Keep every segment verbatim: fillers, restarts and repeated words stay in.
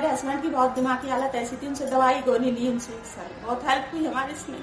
मेरे हस्बैंड की बहुत दिमागी हालत ऐसी थी, उनसे दवाई गोली ली उनसे, सर बहुत हेल्प हुई हमारे इसमें।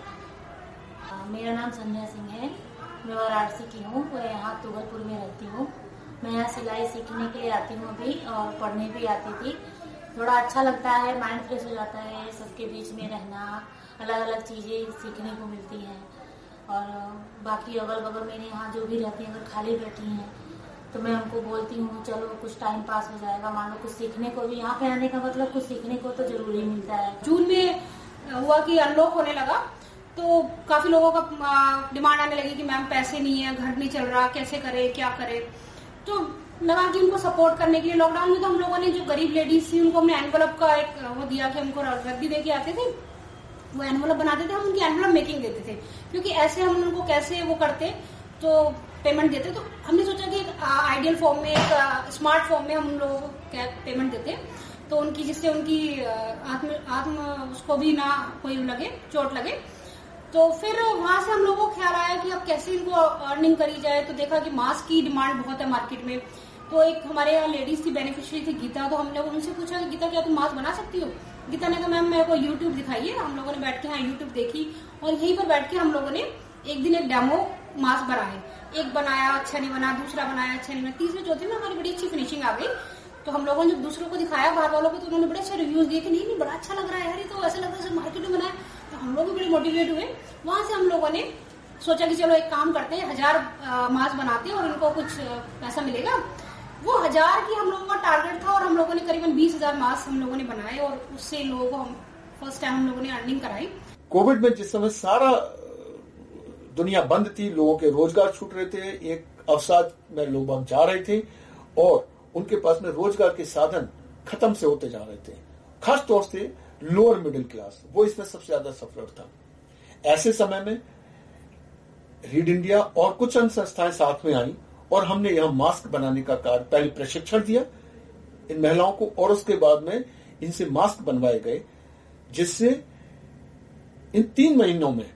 मेरा नाम संध्या सिंह है, मैं वाराणसी की हूँ, मैं यहाँ तुगलपुर में रहती हूँ। मैं यहाँ सिलाई सीखने के लिए आती हूँ अभी, और पढ़ने भी आती थी। थोड़ा अच्छा लगता है, माइंड फ्रेश हो जाता है, सबके बीच में रहना, अलग अलग चीजें सीखने को मिलती हैं। और बाकी अगल बगल मेरे यहाँ जो भी रहती हैं, अगर खाली बैठी हैं तो मैं उनको बोलती हूँ चलो कुछ टाइम पास हो जाएगा, मान लो कुछ सीखने को भी, यहाँ पे आने का मतलब कुछ सीखने को तो जरूरी मिलता है। जून में हुआ कि अनलॉक होने लगा, तो काफी लोगों का डिमांड आने लगी कि मैम पैसे नहीं है, घर नहीं चल रहा, कैसे करे, क्या करे। तो लगा कि उनको सपोर्ट करने के लिए लॉकडाउन में तो हम लोगों ने जो गरीब लेडीज थी उनको हमने एनवलप का एक वो दिया कि हमको रद्दी दे के आते थे, वो एनवलप बनाते थे, हम उनकी एनवलप मेकिंग देते थे, क्योंकि ऐसे हम उनको कैसे वो करते तो पेमेंट देते। तो हमने सोचा कि एक आइडियल फॉर्म में, एक स्मार्ट फॉर्म में हम उन लोगों को पेमेंट देते, तो उनकी जिससे उनकी आत्म आत्म उसको भी ना कोई लगे, चोट लगे। तो फिर वहां से हम लोगों को ख्याल आया कि अब कैसे इनको अर्निंग करी जाए। तो देखा कि मास्क की डिमांड बहुत है मार्केट में, तो एक हमारे यहाँ लेडीज थी, बेनिफिशियरी थी गीता, तो हमने उनसे पूछा कि गीता क्या तुम मास्क बना सकती हो? गीता ने कहा मैम मेरे को यूट्यूब दिखाइए। हम लोगों ने बैठ के हाँ यूट्यूब देखी, और यहीं पर बैठ के हम लोगों ने एक दिन एक डेमो मास्क बनाए। एक बनाया, अच्छा नहीं बना, दूसरा बनाया, अच्छा नहीं बना, तीसरे चौथे में हमारी बड़ी अच्छी फिनिशिंग आ गई। तो हम लोगों ने जब दूसरों को दिखाया बाहर वालों को, तो उन्होंने बड़े अच्छे रिव्यूज दिए कि नहीं नहीं बड़ा अच्छा लग रहा है यार, ये तो ऐसा लग रहा है मार्केट में बनाया। तो हम लोग भी बड़े मोटिवेट हुए। वहां से हम लोगों ने सोचा कि चलो एक काम करते हैं, हजार मास्क बनाते हैं और इनको कुछ पैसा मिलेगा। वो हजार की हम लोगों का टारगेट था, और हम लोगों ने करीबन बीस हजार मास्क हम लोगों ने बनाए, और उससे लोगों को हम फर्स्ट टाइम हम लोगों ने अर्निंग कराई। कोविड में जिस समय सारा दुनिया बंद थी, लोगों के रोजगार छूट रहे थे, एक अवसाद में लोग जा रहे थे, और उनके पास में रोजगार के साधन खत्म से होते जा रहे थे। खास तौर से लोअर मिडिल क्लास, वो इसमें सबसे ज्यादा सफर था। ऐसे समय में रीड इंडिया और कुछ अन्य संस्थाएं साथ में आई, और हमने यहां मास्क बनाने का कार्य पहले प्रशिक्षण दिया इन महिलाओं को, और उसके बाद में इनसे मास्क बनवाए गए, जिससे इन तीन महीनों में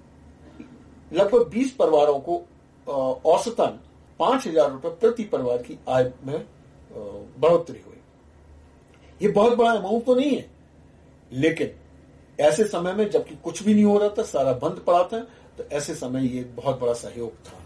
लगभग बीस परिवारों को औसतन पांच हजार रुपए प्रति परिवार की आय में बढ़ोतरी हुई। ये बहुत बड़ा अमाउंट तो नहीं है, लेकिन ऐसे समय में जबकि कुछ भी नहीं हो रहा था, सारा बंद पड़ा था, तो ऐसे समय ये बहुत बड़ा सहयोग था।